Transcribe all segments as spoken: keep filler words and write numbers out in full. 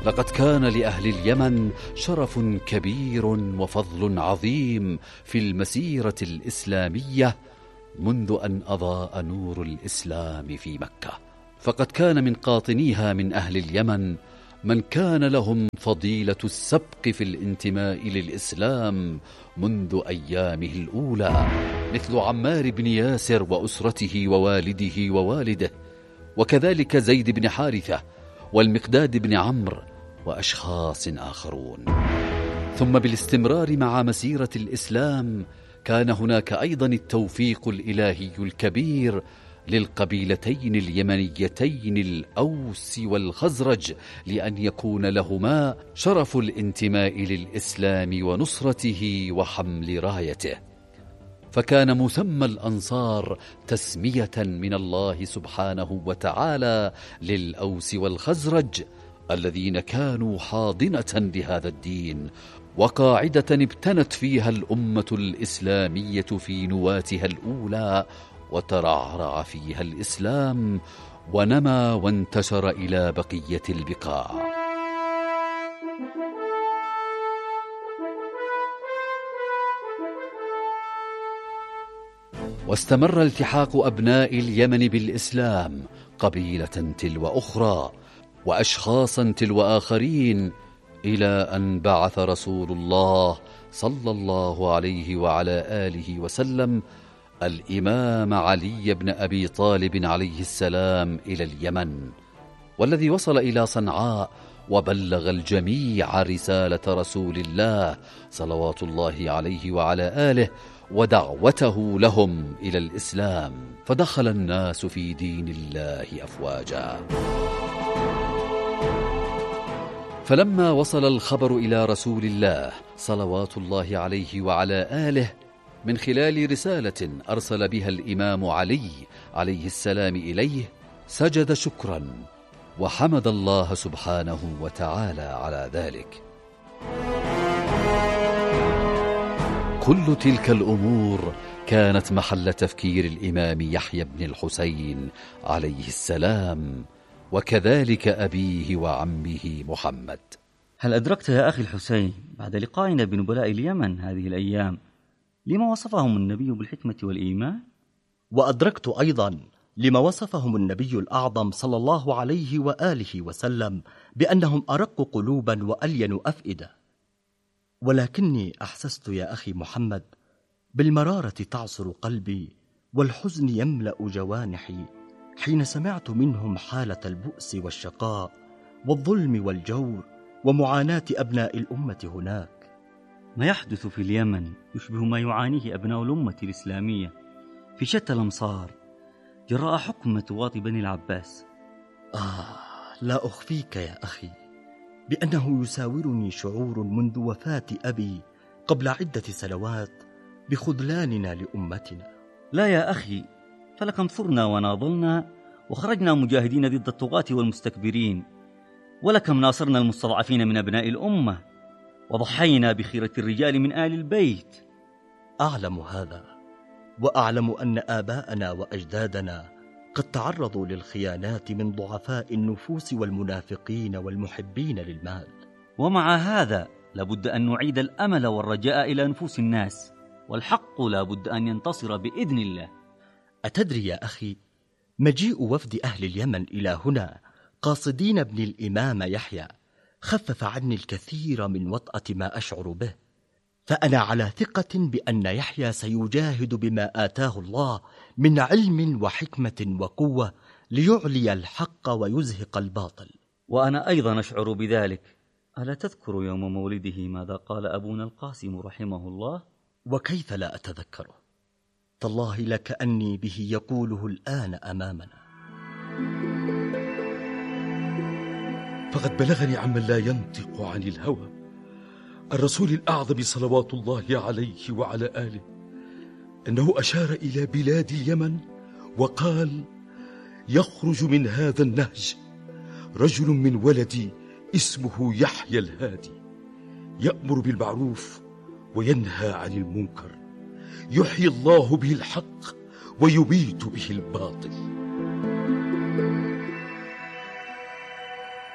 لقد كان لأهل اليمن شرف كبير وفضل عظيم في المسيرة الإسلامية منذ أن أضاء نور الإسلام في مكة، فقد كان من قاطنيها من أهل اليمن من كان لهم فضيلة السبق في الانتماء للإسلام منذ أيامه الأولى، مثل عمار بن ياسر وأسرته ووالده ووالده، وكذلك زيد بن حارثة والمقداد بن عمرو وأشخاص آخرون. ثم بالاستمرار مع مسيرة الإسلام كان هناك أيضا التوفيق الإلهي الكبير للقبيلتين اليمنيتين الأوس والخزرج لأن يكون لهما شرف الانتماء للإسلام ونصرته وحمل رايته، فكان مسمى الأنصار تسمية من الله سبحانه وتعالى للأوس والخزرج الذين كانوا حاضنة لهذا الدين وقاعدة ابتنت فيها الأمة الإسلامية في نواتها الأولى، وترعرع فيها الإسلام ونمى وانتشر إلى بقية البقاع. واستمر التحاق أبناء اليمن بالإسلام قبيلة تلو أخرى وأشخاصا تلو آخرين، إلى أن بعث رسول الله صلى الله عليه وعلى آله وسلم الإمام علي بن أبي طالب عليه السلام إلى اليمن، والذي وصل إلى صنعاء وبلغ الجميع رسالة رسول الله صلوات الله عليه وعلى آله ودعوته لهم إلى الإسلام، فدخل الناس في دين الله أفواجا. فلما وصل الخبر إلى رسول الله صلوات الله عليه وعلى آله من خلال رسالة أرسل بها الإمام علي عليه السلام إليه، سجد شكرا وحمد الله سبحانه وتعالى على ذلك. كل تلك الأمور كانت محل تفكير الإمام يحيى بن الحسين عليه السلام، وكذلك أبيه وعمه محمد. هل أدركت يا أخي الحسين بعد لقائنا بنبلاء اليمن هذه الأيام لما وصفهم النبي بالحكمة والإيمان؟ وأدركت أيضا لما وصفهم النبي الأعظم صلى الله عليه وآله وسلم بأنهم أرق قلوبا وألين أفئدة، ولكني أحسست يا أخي محمد بالمرارة تعصر قلبي والحزن يملأ جوانحي حين سمعت منهم حالة البؤس والشقاء والظلم والجور ومعاناة أبناء الأمة هناك. ما يحدث في اليمن يشبه ما يعانيه أبناء الأمة الإسلامية في شتى الأمصار جراء حكم فتوات بني العباس. آه لا أخفيك يا أخي بأنه يساورني شعور منذ وفاة أبي قبل عدة سنوات بخذلاننا لأمتنا. لا يا أخي، فلكم ثرنا وناضلنا وخرجنا مجاهدين ضد الطغاة والمستكبرين، ولكم ناصرنا المستضعفين من أبناء الأمة، وضحينا بخيرة الرجال من آل البيت. أعلم هذا، وأعلم أن آباءنا وأجدادنا قد تعرضوا للخيانات من ضعفاء النفوس والمنافقين والمحبين للمال، ومع هذا لابد أن نعيد الأمل والرجاء إلى نفوس الناس، والحق لابد أن ينتصر بإذن الله. أتدري يا أخي، مجيء وفد أهل اليمن إلى هنا قاصدين ابن الإمام يحيى خفف عني الكثير من وطأة ما أشعر به، فأنا على ثقة بأن يحيى سيجاهد بما آتاه الله من علم وحكمة وقوة ليعلي الحق ويزهق الباطل. وأنا أيضا أشعر بذلك. ألا تذكر يوم مولده ماذا قال أبونا القاسم رحمه الله؟ وكيف لا أتذكره؟ تالله لكأني به يقوله الآن أمامنا. فقد بلغني عمن لا ينطق عن الهوى الرسول الأعظم صلوات الله عليه وعلى آله أنه أشار إلى بلاد اليمن وقال: يخرج من هذا النهج رجل من ولدي اسمه يحيى الهادي، يأمر بالمعروف وينهى عن المنكر، يحيي الله به الحق ويبيت به الباطل.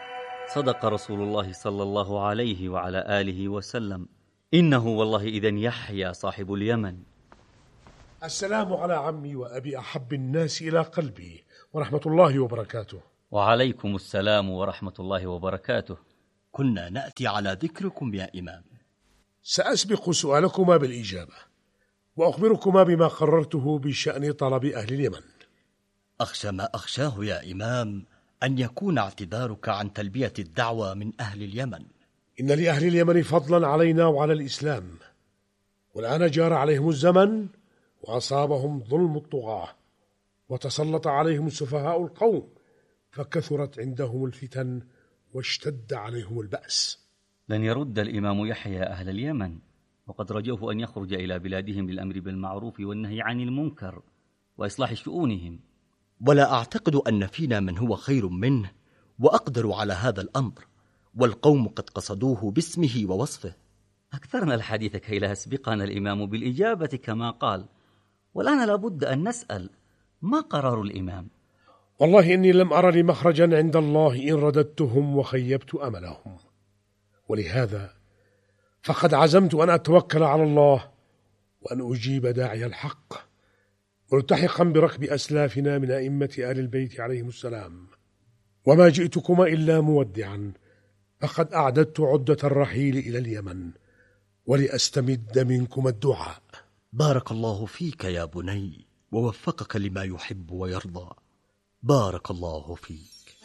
صدق رسول الله صلى الله عليه وعلى آله وسلم، إنه والله إذن يحيى صاحب اليمن. السلام على عمي وأبي أحب الناس إلى قلبي، ورحمة الله وبركاته. وعليكم السلام ورحمة الله وبركاته. كنا نأتي على ذكركم يا إمام. سأسبق سؤالكما بالإجابة، وأخبركما بما قررته بشأن طلب أهل اليمن. أخشى ما أخشاه يا إمام أن يكون اعتذارك عن تلبية الدعوة من أهل اليمن. إن لأهل اليمن فضلا علينا وعلى الإسلام، والآن جار عليهم الزمن وأصابهم ظلم الطغاة، وتسلط عليهم سفهاء القوم، فكثرت عندهم الفتن واشتد عليهم البأس. لن يرد الإمام يحيى أهل اليمن، وقد رجوه أن يخرج إلى بلادهم للأمر بالمعروف والنهي عن المنكر وإصلاح شؤونهم. ولا أعتقد أن فينا من هو خير منه وأقدر على هذا الأمر، والقوم قد قصدوه باسمه ووصفه. أكثرنا الحديث كي لا يسبقنا الإمام بالإجابة كما قال، والآن لابد أن نسأل: ما قرار الإمام؟ والله إني لم أر لي مخرجا عند الله إن رددتهم وخيبت أملهم، ولهذا فقد عزمت أن أتوكل على الله وأن أجيب داعي الحق، ملتحقا بركب أسلافنا من أئمة آل البيت عليهم السلام. وما جئتكما إلا مودعا، فقد أعددت عدة الرحيل إلى اليمن، ولأستمد منكم الدعاء. بارك الله فيك يا بني، ووفقك لما يحب ويرضى. بارك الله فيك.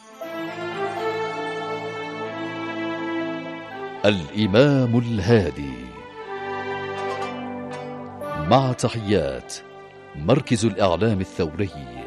الإمام الهادي، مع تحيات مركز الإعلام الثوري.